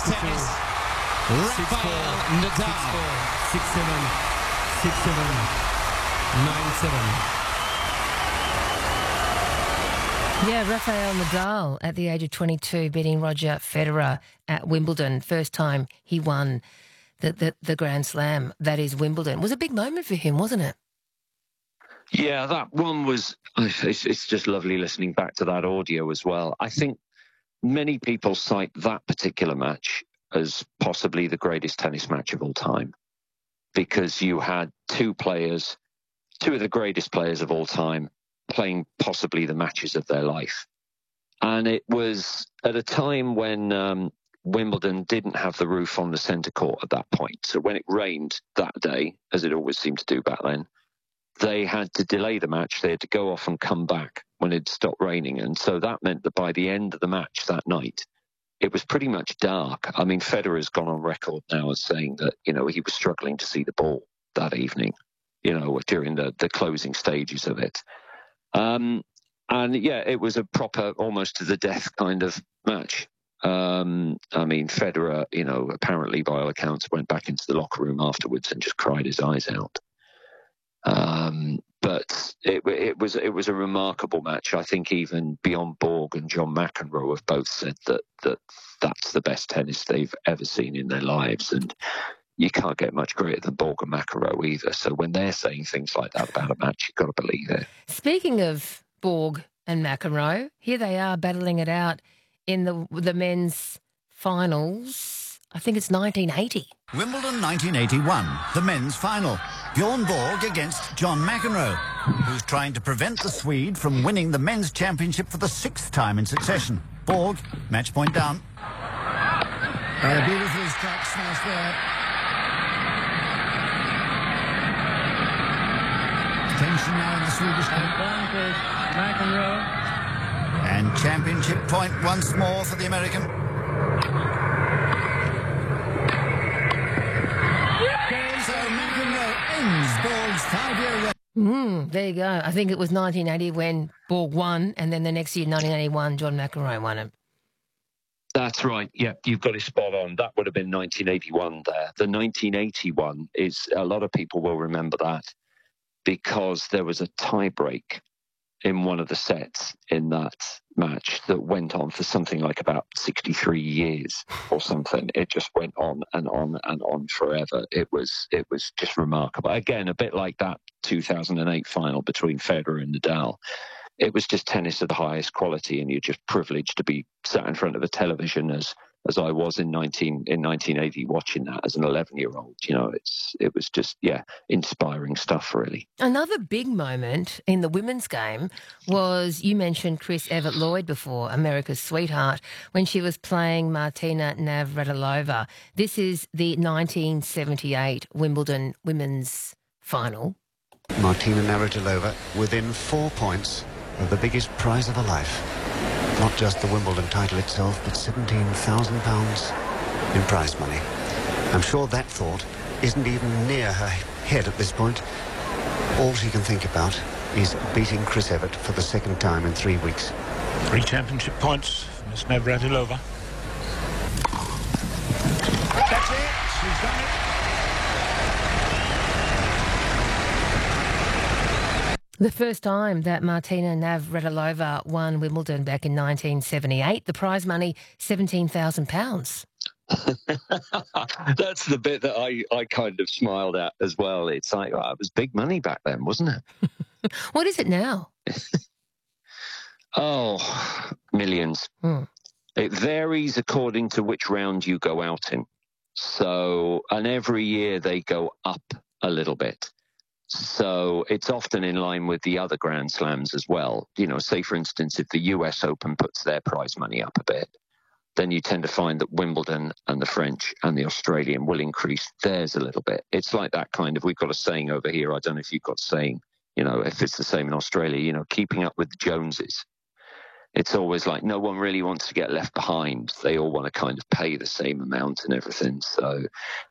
tennis. Rafael Nadal. 6-4, 6-7, 6-7, 9-7. Yeah, Rafael Nadal at the age of 22 beating Roger Federer at Wimbledon. First time he won the Grand Slam, that is Wimbledon. It was a big moment for him, wasn't it? Yeah, that one was, it's just lovely listening back to that audio as well. I think many people cite that particular match as possibly the greatest tennis match of all time, because you had two of the greatest players of all time, playing possibly the matches of their life. And it was at a time when Wimbledon didn't have the roof on the centre court at that point. So when it rained that day, as it always seemed to do back then, they had to delay the match. They had to go off and come back when it stopped raining. And so that meant that by the end of the match that night, it was pretty much dark. I mean, Federer's gone on record now as saying that, he was struggling to see the ball that evening, during the closing stages of it. And yeah, it was a proper, almost to the death kind of match. I mean, Federer, apparently by all accounts went back into the locker room afterwards and just cried his eyes out. But it was a remarkable match. I think even Bjorn Borg and John McEnroe have both said that's the best tennis they've ever seen in their lives. And you can't get much greater than Borg and McEnroe either. So when they're saying things like that about a match, you've got to believe it. Speaking of Borg and McEnroe, here they are battling it out in the men's finals. I think it's 1980. Wimbledon 1981, the men's final. Bjorn Borg against John McEnroe, who's trying to prevent the Swede from winning the men's championship for the 6th time in succession. Borg, match point down. A beautiful strike smash there. Tension now in the Swedish camp. Advantage, McEnroe. And championship point once more for the American. So McEnroe ends Borg's 5-year run. There you go. I think it was 1980 when Borg won, and then the next year, 1981, John McEnroe won it. That's right. Yeah, you've got it spot on. That would have been 1981 there. The 1981 is, a lot of people will remember that because there was a tie break in one of the sets in that match that went on for something like about 63 years or something. It just went on and on and on forever. It was just remarkable. Again, a bit like that 2008 final between Federer and Nadal. It was just tennis of the highest quality, and you're just privileged to be sat in front of a television as I was in 1980 watching that as an 11-year-old. It was just, inspiring stuff, really. Another big moment in the women's game was, you mentioned Chris Evert-Lloyd before, America's sweetheart, when she was playing Martina Navratilova. This is the 1978 Wimbledon women's final. Martina Navratilova within 4 points of the biggest prize of her life. Not just the Wimbledon title itself, but £17,000 in prize money. I'm sure that thought isn't even near her head at this point. All she can think about is beating Chris Evert for the 2nd time in 3 weeks. 3 championship points for Miss Navratilova. That's it. She's done it. The first time that Martina Navratilova won Wimbledon back in 1978, the prize money, £17,000. That's the bit that I kind of smiled at as well. It's like, it was big money back then, wasn't it? What is it now? Millions. It varies according to which round you go out in. So, and every year they go up a little bit. So it's often in line with the other Grand Slams as well. Say, for instance, if the US Open puts their prize money up a bit, then you tend to find that Wimbledon and the French and the Australian will increase theirs a little bit. It's like that kind of, we've got a saying over here, I don't know if you've got a saying, if it's the same in Australia, keeping up with the Joneses. It's always like no one really wants to get left behind. They all want to kind of pay the same amount and everything. So